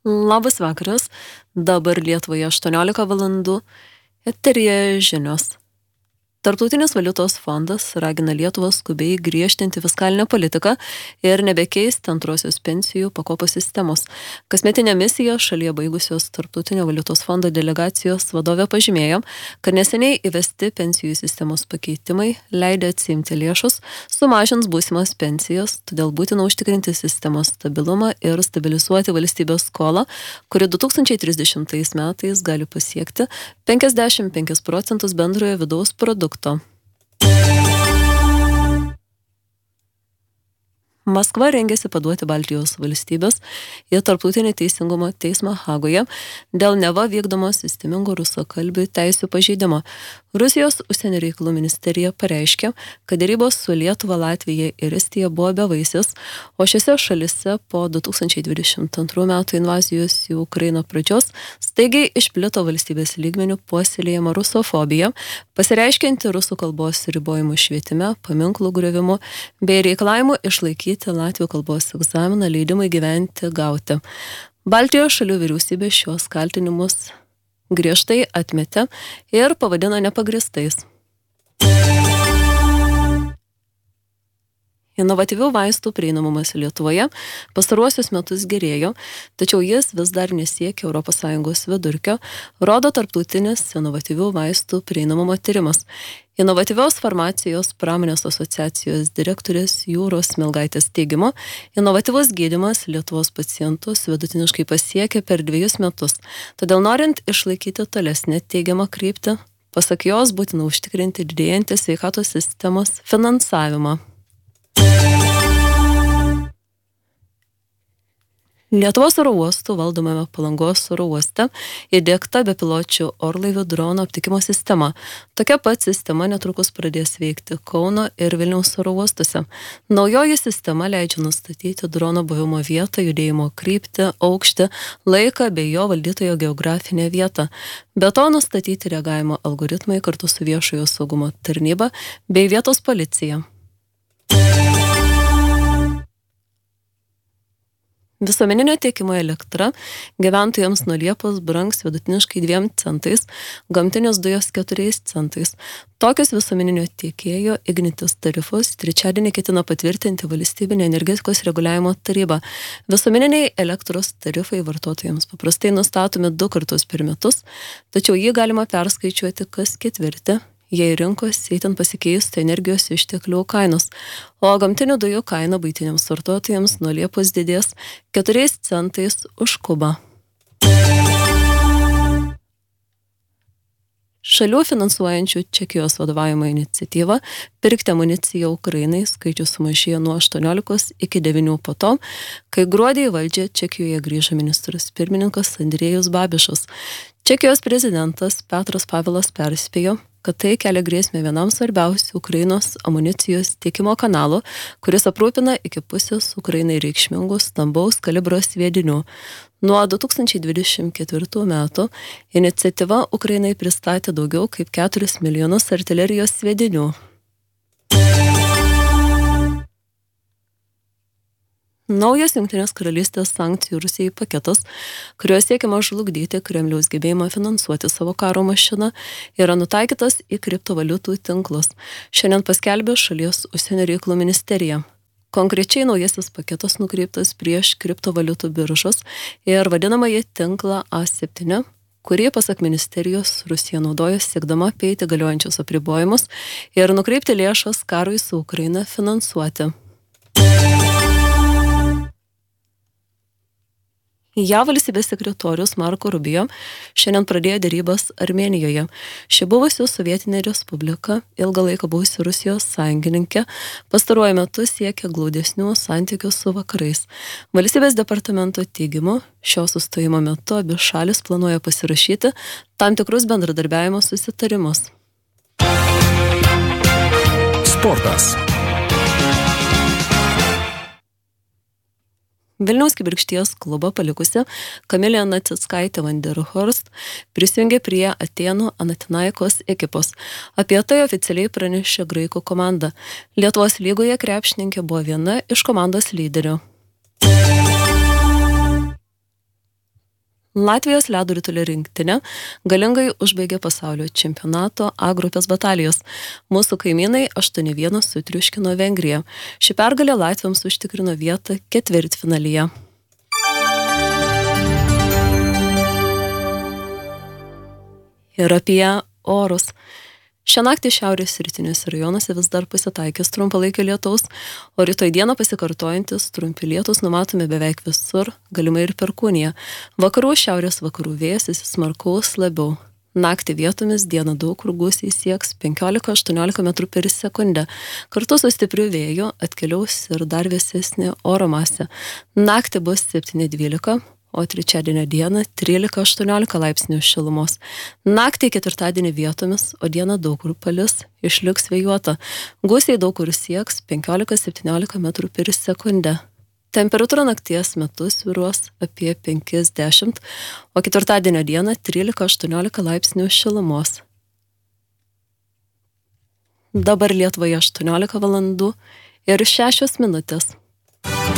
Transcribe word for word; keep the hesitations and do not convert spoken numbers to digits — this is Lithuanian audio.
Labas vakaras, dabar Lietuvoje aštuoniolika valandų, eteryje žinios. Tarptautinis valiutos fondas ragina Lietuvą skubiai griežtinti fiskalinę politiką ir nebekeisti antrosios pensijų pakopos sistemos. Kasmetinę misiją šalyje baigusios Tarptautinio valiutos fondo delegacijos vadovė pažymėjo, kad neseniai įvesti pensijų sistemos pakeitimai leidė atsiimti lėšus, sumažins būsimas pensijas, todėl būtina užtikrinti sistemos stabilumą ir stabilizuoti valstybės skolą, kuri du tūkstančiai trisdešimtais metais gali pasiekti penkiasdešimt penkis procentus bendrojo vidaus produkto. Maskva rengiasi paduoti Baltijos valstybės į Tarptautinį teisingumo teismą Hagoje dėl neva vykdomo sistemingo rusakalbių teisių pažeidimo. Rusijos užsienio reikalų ministerija pareiškė, kad dėrybos su Lietuva, Latvija ir Estija buvo bevaisės, o šiose šalise po du tūkstančiai dvidešimt antrų metų invazijos į Ukrainą pradžios staigiai išplito valstybės lygmenių puoselėjama rusofobija, pasireiškianti rusų kalbos ribojimų švietime, paminklų griovimu bei reikalavimu išlaikyti latvių kalbos egzaminą leidimai gyventi gauti. Baltijos šalių vyriausybė šios kaltinimus griežtai atmetė ir pavadino nepagristais. Inovatyvių vaistų prieinamumas Lietuvoje pastaruosius metus gerėjo, tačiau jis vis dar nesiekia Europos Sąjungos vidurkio, rodo tarptautinis inovatyvių vaistų prieinamumo tyrimas. Inovatyvios farmacijos pramonės asociacijos direktorės Jūros Milgaitės teigimu, inovatyvus gydymas Lietuvos pacientus vidutiniškai pasiekia per dviejus metus. Todėl norint išlaikyti tolesnę teigiamą kryptį, pasak jos būtina užtikrinti didėjantį sveikatos sistemos finansavimą. Lietuvos oro uostų valdomame Palangos oro uoste įdiegta bepiločių orlaivių drono aptikimo sistema. Tokia pat sistema netrukus pradės veikti Kauno ir Vilniaus oro uostuose. Naujoji sistema leidžia nustatyti drono buvimo vietą, judėjimo kryptį, aukštį, laiką bei jo valdytojo geografinę vietą. Be to nustatyti reagavimo algoritmai kartu su viešojo saugumo tarnyba bei vietos policija. Visuomeninio tiekimo elektra gyventojams nuo Liepos brangs vidutiniškai dviem centais, gamtinės dujos keturiais centais. Tokius visuomeninio tiekėjo Ignitis tarifus trečiadienį ketina patvirtinti Valstybinė energetikos reguliavimo taryba. Visuomeniniai elektros tarifai vartotojams paprastai nustatomi du kartus per metus, tačiau jį galima perskaičiuoti kas ketvirtį, jei rinkos įtin pasikeistų energijos išteklių kainos, o gamtinių dujų kaina buitiniams vartotojams nuo Liepos didės keturiais centais už kubą. Šalių finansuojančių Čekijos vadovavimo iniciatyvą pirkti amuniciją Ukrainai skaičius sumažėjo nuo aštuoniolikos iki devynių po to, kai gruodį į valdžią Čekijoje grįžo ministras pirmininkas Andrėjus Babišas. Čekijos prezidentas Petras Pavelas perspėjo, kad tai kelia grėsmę vienam svarbiausių Ukrainos amunicijos tiekimo kanalų, kuris aprūpina iki pusės Ukrainai reikšmingų stambaus kalibro sviedinių. Nuo du tūkstančiai dvidešimt ketvirtų metų iniciatyva Ukrainai pristatė daugiau kaip keturis milijonus artilerijos sviedinių. Naujas Jungtinės karalystės sankcijų Rusijai paketas, kuriuo siekiama žlugdyti Kremliaus gebėjimą finansuoti savo karo mašiną, yra nutaikytas į kriptovaliutų tinklus. Šiandien paskelbė šalies užsienio reikalų ministerija. Konkrečiai naujasis paketas nukreiptas prieš kriptovaliutų biržos ir vadinamąjį tinklą A septyni, kurį, pasak ministerijos, Rusija naudoja siekdama apeiti galiojančius apribojimus ir nukreipti lėšas karui su Ukraina finansuoti. JAV valstybės sekretorius Marko Rubio šiandien pradėjo derybas Armėnijoje. Ši buvusi sovietinė respublika, ilgą laiką buvusi Rusijos sąjungininkė, pastaruoju metu siekia glaudesnių santykių su vakarais. Valstybės departamento teigimu, šio sustojimo metu abi šalis planuoja pasirašyti tam tikrus bendradarbiavimo susitarimus. Sportas. Vilniaus kibirkšties klubą palikusi Kamilė Nacickaitė Van der Horst prisijungė prie Atėnų Anatinaikos ekipos. Apie tai oficialiai pranešė graikų komanda. Lietuvos lygoje krepšininkė buvo viena iš komandos lyderių. Latvijos ledo ritulio rinktinė galingai užbaigė pasaulio čempionato A grupės batalijos. Mūsų kaimynai aštuoni vienas sutriuškino Vengriją. Ši pergalė latviams užtikrino vietą ketvirtfinalyje. Ir apie orus. Šią naktį šiaurės rytiniuose rajonuose vis dar pasitaikys trumpalaikio lietaus, o rytoj dieną pasikartojantis trumpi lietus numatomi beveik visur, galimai ir Perkūnija. Vakarų šiaurės vakarų vėjas įsismarkaus labiau. Naktį vietomis dieną daug kur gūsiai sieks penkiolika aštuoniolika metrų per sekundę. Kartu su stipriu vėju atkeliaus ir dar vėsesnė oro masė. Naktį bus septyni dvylika. O trečiadienio dieną trylika aštuoniolika laipsnių šilumos. Naktį ketvirtadienį vietomis, o dieną daug kur palis, išliks vėjuota. Gūsiai daug kur sieks penkiolika septyniolika metrų per sekundę. Temperatūra nakties metu svyruos apie penkiasdešimt, o ketvirtadienio dieną trylika aštuoniolika laipsnių šilumos. Dabar Lietuvoje aštuoniolika valandų ir šešios minutės.